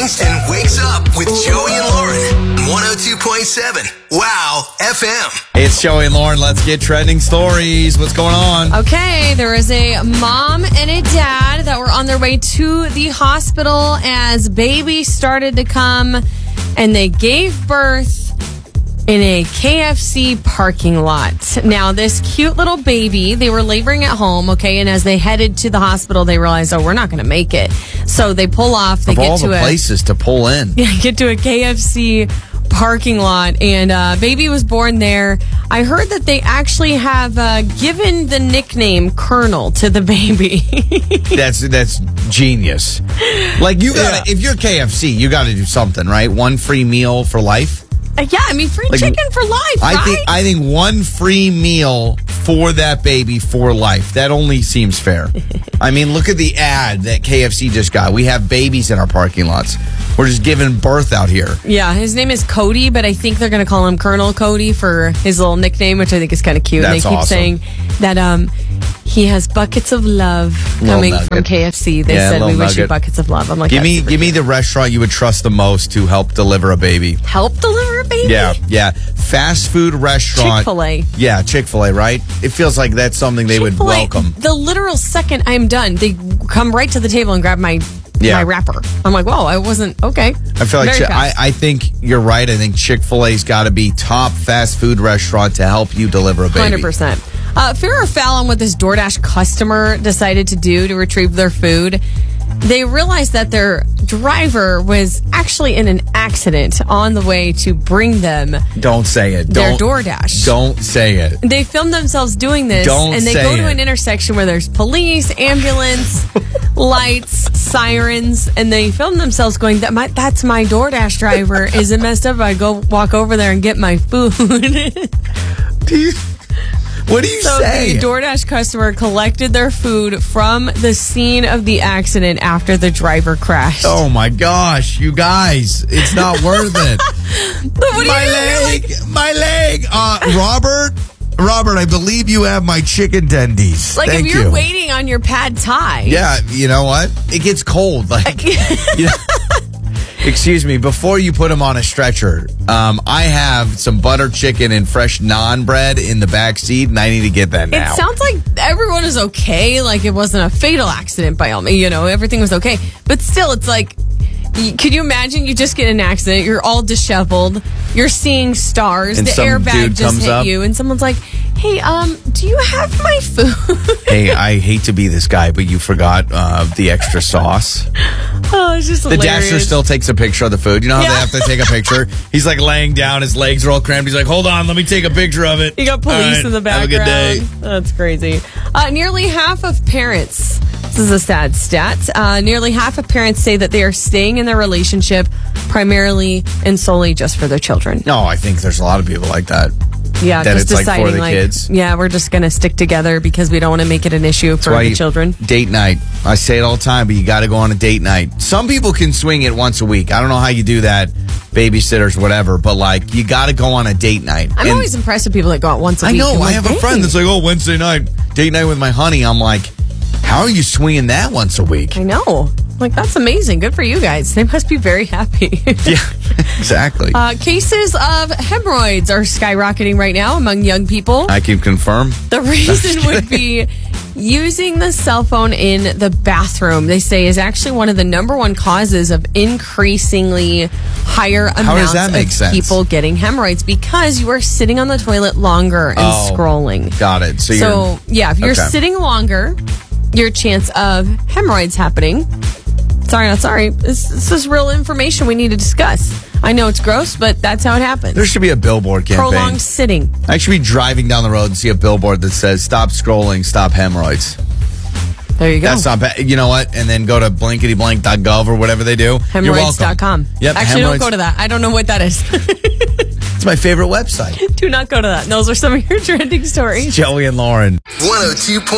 Kingston wakes up with Joey and Lauren. 102.7. Wow FM. Hey, it's Joey and Lauren. Let's get trending stories. What's going on? Okay, there was a mom and a dad that were on their way to the hospital as baby started to come, and they gave birth in a KFC parking lot. Now, this cute little baby, they were laboring at home, okay, and as they headed to the hospital, they realized, oh, we're not going to make it. So they pull off. They Of all the places to pull in. get to a KFC parking lot, and baby was born there. I heard that they actually have given the nickname Colonel to the baby. That's genius. Like, you gotta, if you're KFC, you gotta do something, right? One free meal for life. Yeah, I mean, free chicken for life, right? I think one free meal for that baby for life. That only seems fair. I mean, look at the ad that KFC just got. We have babies in our parking lots. We're just giving birth out here. Yeah, his name is Cody, but I think they're going to call him Colonel Cody for his little nickname, which I think is kind of cute. That's and they keep saying that he has buckets of love coming from KFC. They said, we wish you buckets of love. I'm like, give me the restaurant you would trust the most to help deliver a baby. Help deliver a baby? Yeah. Fast food restaurant. Chick-fil-A. Yeah, Chick-fil-A, right? It feels like that's something they would welcome. The literal second I'm done, they come right to the table and grab my wrapper. I'm like, whoa, I wasn't, okay. I feel like I think you're right. I think Chick-fil-A's got to be top fast food restaurant to help you deliver a baby. 100%. Fair or foul on what this DoorDash customer decided to do to retrieve their food. They realized that their driver was actually in an accident on the way to bring them. Don't say it. Their DoorDash. Don't say it. They filmed themselves doing this, and they go to an intersection where there's police, ambulance, lights, sirens, and they film themselves going, "That's my DoorDash driver. Is it messed up? I go walk over there and get my food." What do you say? The DoorDash customer collected their food from the scene of the accident after the driver crashed. Oh my gosh, you guys, it's not worth it. My leg. Robert, I believe you have my chicken tendies. Like, if you're waiting on your pad thai. Yeah, you know what? It gets cold. Like, excuse me, before you put them on a stretcher, I have some butter chicken and fresh naan bread in the back seat, and I need to get that now. It sounds like everyone is okay. Like, it wasn't a fatal accident by all means. Everything was okay. But still, it's like, could you imagine you just get in an accident, you're all disheveled, you're seeing stars, and the airbag just hit you, and someone's like, hey, do you have my food? Hey, I hate to be this guy, but you forgot the extra sauce. Oh, it's just hilarious. The Dasher still takes a picture of the food. You know how they have to take a picture? He's like laying down, his legs are all cramped. He's like, hold on, let me take a picture of it. You got police in the background. Have a good day. That's crazy. Nearly half of parents, this is a sad stat, nearly half of parents say that they are staying in their relationship primarily and solely just for their children. No, I think there's a lot of people like that. Yeah, that just it's deciding like for the kids. Yeah, we're just going to stick together because we don't want to make it an issue for the children. Date night. I say it all the time, but you got to go on a date night. Some people can swing it once a week. I don't know how you do that, babysitters, whatever, but like, you got to go on a date night. I'm always impressed with people that go out once a week. I know. I have a friend that's like, oh, Wednesday night, date night with my honey. I'm like, how are you swinging that once a week? I know. Like, that's amazing. Good for you guys. They must be very happy. Yeah, exactly. Cases of hemorrhoids are skyrocketing right now among young people. I can confirm. The reason would be using the cell phone in the bathroom, they say, is actually one of the number one causes of increasingly higher amounts of people getting hemorrhoids, because you are sitting on the toilet longer and scrolling. Got it. So if you're sitting longer, your chance of hemorrhoids happening. Sorry. This is real information we need to discuss. I know it's gross, but that's how it happens. There should be a billboard campaign. Prolonged sitting. I should be driving down the road and see a billboard that says, stop scrolling, stop hemorrhoids. There you go. That's not bad. You know what? And then go to blanketyblank.gov or whatever they do. Hemorrhoids.com. Yep. Actually, don't go to that. I don't know what that is. It's my favorite website. Do not go to that. Those are some of your trending stories. Joey and Lauren. 102.